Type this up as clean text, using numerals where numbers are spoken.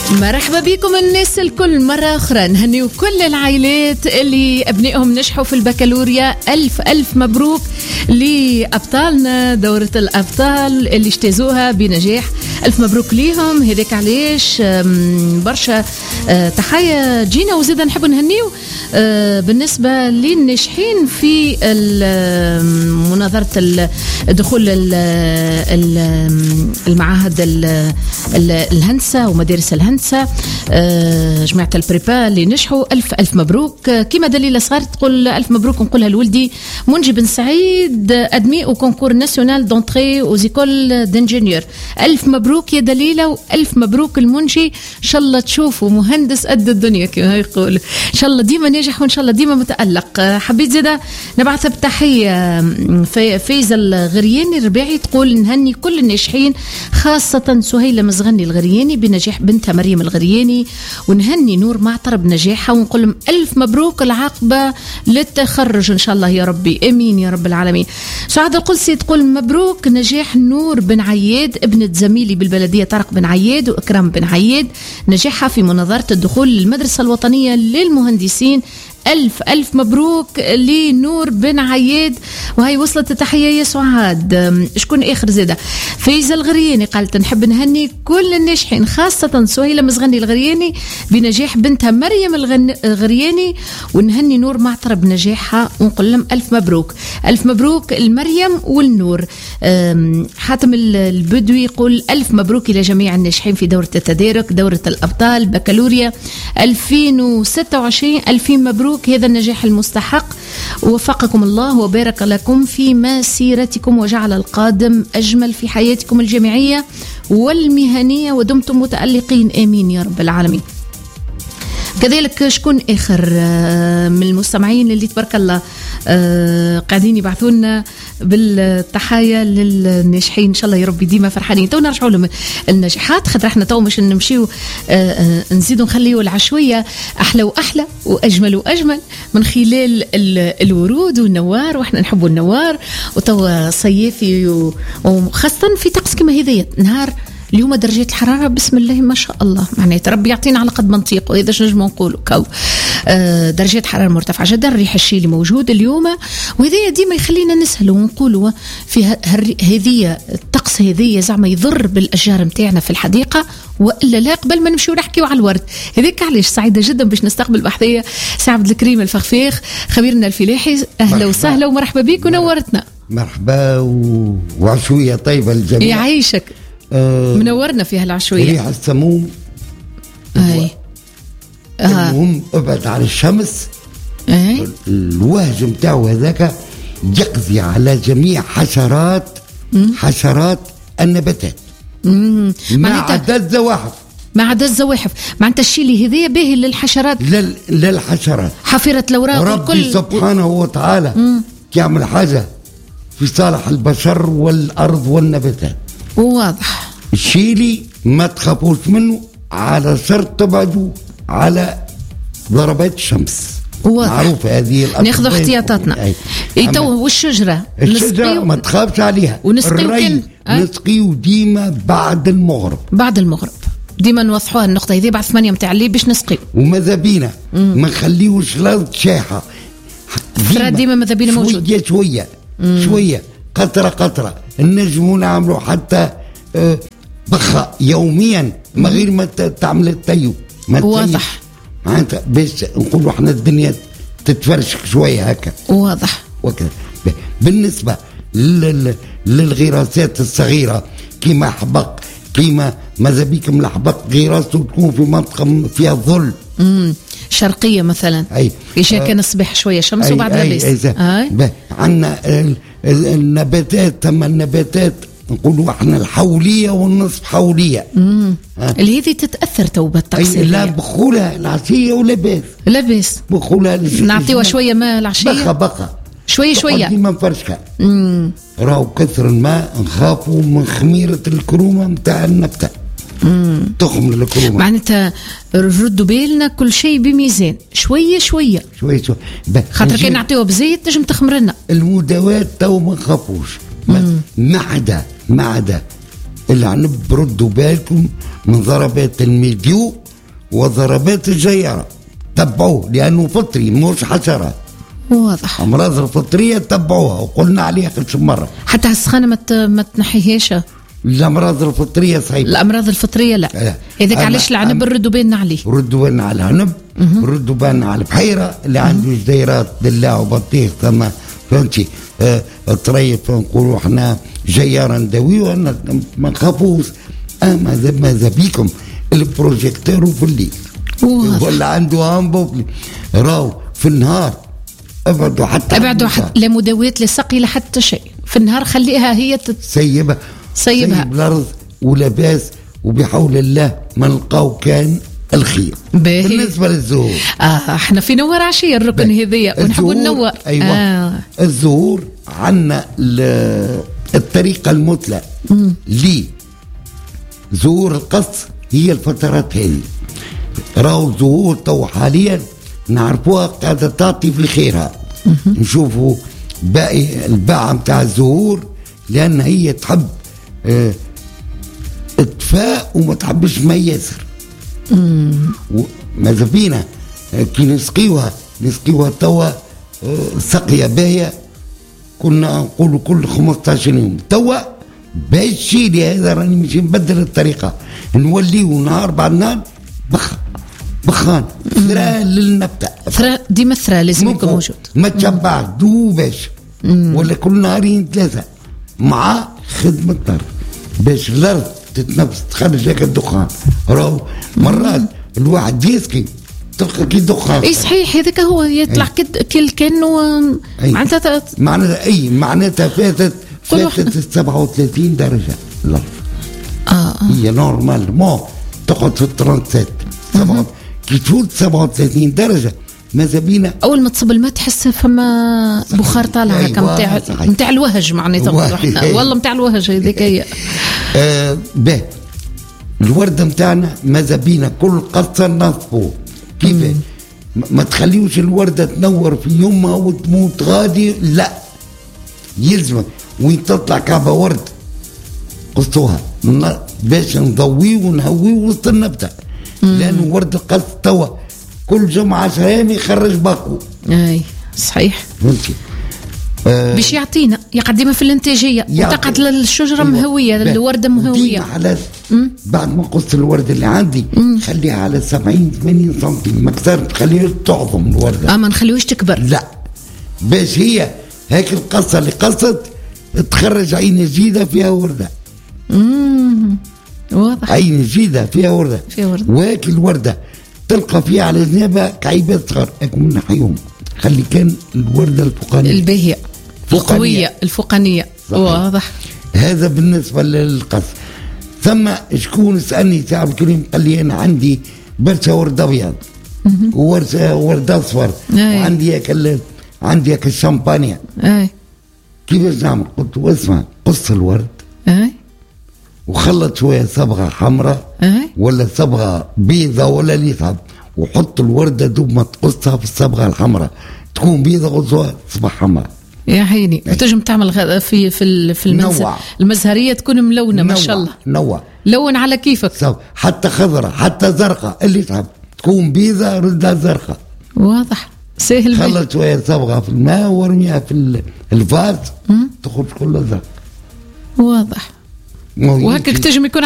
مرحبا بكم الناس الكل مرة أخرى. نهنيو كل العائلات اللي أبنائهم نجحوا في البكالوريا. ألف مبروك لأبطالنا دورة الأبطال اللي اجتازوها بنجاح. ألف مبروك ليهم. هذاك علاش برشا تحية جينا وزيدا نحب نهنيو بالنسبة للناجحين في مناظرة دخول المعاهد الهندسة ومدارس الهندسة، جماعة البريبا اللي نجحوا. ألف مبروك. كما دليلة صغار تقول ألف مبروك نقولها لولدي منجي بن سعيد أدمي أو كونكور ناسيونال دونتري أو زيكول دانجينيور. ألف مبروك يا دليلة وألف مبروك المنجي. إن شاء الله تشوفوا مهندس قد الدنيا كما يقول. إن شاء الله ديما ناجح وإن شاء الله ديما متألق. حبيت زيادة نبعث بتحية فايزة الغرياني الرباعي تقول نهني كل الناجحين خاصة سهيلة مزغني الغرياني بنجاح بنتها مريم الغرياني، ونهني نور معطر بنجاحها ونقول لهم ألف مبروك العاقبة للتخرج إن شاء الله يا ربي آمين يا رب العالمين. سعاد القلسي تقول مبروك نجاح نور بن عياد ابنة زميلي بالبلدية طارق بن عياد وإكرام بن عياد نجاحها في مناظرة الدخول للمدرسة الوطنية للمهندسين. ألف مبروك لنور بن عياد. وهي وصلت التحية يا سعاد. شكون آخر زادة؟ فايزة الغرياني قالت نحب نهني كل الناجحين خاصة سهيلة مزغني الغرياني بنجاح بنتها مريم الغرياني، ونهني نور معطر بنجاحها ونقول لهم ألف مبروك. ألف مبروك المريم والنور. حاتم البدوي يقول ألف مبروك إلى جميع الناجحين في دورة التدارك دورة الأبطال بكالوريا 2026. ألفين مبروك هذا النجاح المستحق. ووفقكم الله وبارك لكم في مسيرتكم وجعل القادم أجمل في حياتكم الجامعية والمهنية ودمتم متألقين آمين يا رب العالمين. كذلك شكون آخر من المستمعين اللي تبارك الله قاعدين يبعثونا بالتحايا للناجحين إن شاء الله يا ربي ديما فرحانين. تو نرجعوا لهم النجاحات خاطر احنا تو مش نمشيو نزيدوا نخليوا العشوية أحلى وأحلى وأجمل وأجمل من خلال الورود والنوار، وإحنا نحبوا النوار وتو صيفي وخاصة في طقس كما هذية نهار اليوم درجات الحرارة بسم الله ما شاء الله معناته ربي يعطينا على قد منطيق. وإذا نجم نقولوا كو درجات حرارة مرتفعة جدا. الريح الشيلي موجود اليوم وهذه ديما يخلينا نسهل ونقولوا في هذه الطقس هذه زعما يضر بالأشجار متاعنا في الحديقة وإلا لا. قبل ما نمشي ونحكيوا على الورد هذيك علاش سعيدة جدا باش نستقبل بحثية سي عبد الكريم الفخفاخ خبيرنا الفلاحي. أهلا وسهلا ومرحبا بيك ونورتنا. مرحبا وعشوية طيبة الجميع. يعيشك. منورنا فيها العشوية. ريح السموم. المهم ابعد عن الشمس. الوهج متاعه هذاك يقضي على جميع حشرات النباتات ما عدا الزواحف. ما عدا الزواحف معناتها الشيلي هذيا باهي للحشرات للحشرات حفيرة الأوراق. ربي سبحانه وتعالى يعمل حاجة في صالح البشر والأرض والنباتات. واضح. الشيلي ما تخافوش منه على شرط تبعدوا على ضربات الشمس. معروف هذه ناخذ احتياطاتنا. والشجرة ما تخافش عليها. ونسقي نسقيه ديما بعد المغرب. ديما نوضحوها النقطة هذه بعد 8 متاع الليل باش نسقي. وماذا بينا ما نخليوش الأرض شاحة. ديما ماذا بينا موجود. شوية قطرة نجموا نعملوا حتى بخة يوميا من غير ما تعمل التيو. واضح. معناتها باش نقولوا احنا الدنيا تتفرشك شوية هكا. واضح. وكذا. بالنسبة للغراسات الصغيرة كيما حبق كيما ماذا بيكم الحبق غراسته تكون في منطقة فيها ظل. شرقية مثلا. إيشا كان الصباح شوية شمس وبعد لباس. عندنا النباتات. ثم النباتات نقولوا احنا الحولية والنصف حولية. اللي هذه تتأثر تو بالطقس. لا بخولها العشية ولا باس بخولها نعطيوها شوية ماء العشية بقى شوية ديما نفرشها. راهو كثر الماء نخافوا من خميرة الكرومة متاع النبتة. تخم الكرومة معناتها ردوا بالنا كل شيء بميزان شوية خاطر كان نعطيوها بزيت نجم تخمرنا. المداوات تو ما نخافوش ما عدا العنب ردوا بالكم من ضربات الميديو وضربات الجيارة، تبعوه لأنه فطري مش حشرة. واضح. أمراض الفطرية تبعوها وقلنا عليها كل مرة. حتى السخانة ما تنحيهاش. الأمراض الفطرية صحيح. الأمراض الفطرية لا. هذاك علاش العنب ردوا بالنا عليه. ردوا بالنا على العنب، ردوا بالنا على البحيرة اللي عنده جديرات دلاع وبطيخ ثم فهمتي طريف نقولوا احنا جيارة نداويو ما نخافوش. ماذا بيكم البروجيكتور في الليل ولا عنده امبو راو في النهار ابعدوا حتى لا مداويات لا سقي لا حتى شيء. في النهار خليها هي سيبها الارض ولاباس، وبحول الله ما نلقاو كان الخير. بالنسبه للزهور احنا في نور عشيه الركن هذيا ونحبوا ننور. ايوه الزهور عندنا الطريقه المثلى لي زهور القص هي الفترات هذه. راهو زهور تو حاليا نعرفوها قاعده تعطي في خيرها. نشوفوا باقي الباعة متاع الزهور لان هي تحب اتفاء وما تحبش ما ياسر. ماذا بينا كي نسقيوها توا سقيا باهية كنا نقولوا كل 15 يوم. توا باش لي هذا راني مش نبدل الطريقة، نوليو نهار بعد نهار بخان ثرى للنبتة. ثرى ديما ثرى لازم يكون موجود، ما تشبع دوباش ولا كل نهارين 3 مع خدمة الأرض باش الأرض تتنفس تخرج لك الدخان. راهو مرات الواحد يسكي تلقى كي دخان. اي صحيح هذاك هو يطلع كأنه معناتها فاتت 37 درجة الأرض. هي نورمال مو تقعد في 37 كي تفوت 37 درجة ماذا بينا اول ما تصب الماء تحس فما بخار طالع هكا نتاع الوهج معناتها والله نتاع الوهج هذيك هي. باهي الوردة نتاعنا ماذا بينا كل قصة نصفه كيف ما تخليوش الوردة تنور في يومها وتموت غادي، لا يلزم وين تطلع كعبة ورد قصوها باش نضويه ونهويه وسط النبتة. لأنه ورد القص توا كل جمعة 10 أيام يخرج باقو. اي صحيح فهمتي. باش يعطينا يقدمها في الانتاجية وتقعد الشجرة مهوية الوردة مهوية. بعد ما قص الورد اللي عندي خليها على 70-80 سنتيم ما كثر تخليها تعظم الوردة. ما نخليوش تكبر لا باش هي هيك القصة اللي قصت تخرج عين جديدة فيها وردة. واضح. عين جديدة فيها وردة وهيك الوردة تلقى فيها على جنابها كعيبات صغار من ناحيهم. خلي كان الوردة الفوقانية الباهية القوية الفوقانية. واضح. هذا بالنسبة للقص. ثم شكون سألني تعب الكريم قال لي أنا عندي برشا ورد أبيض ورد أصفر عندي هيك الشامبانيا كيفاش نعمل؟ قلت اسمع قص الورد وخلط شوية صبغة حمراء ولا صبغة بيضة ولا اللي يصعب وحط الوردة دوب ما تقصها في الصبغة الحمراء تكون بيضة غزوة تصبح حمراء. يا عيني وتنجم تعمل في المزهرية تكون ملونة ما شاء الله. لون على كيفك حتى خضرة حتى زرقاء اللي تحب تكون بيضة ردها زرقاء. واضح سهل. خلط شوية صبغة في الماء وارميها في الفاز تخرج كلها زرقاء. واضح. وهكذا تنجم يكون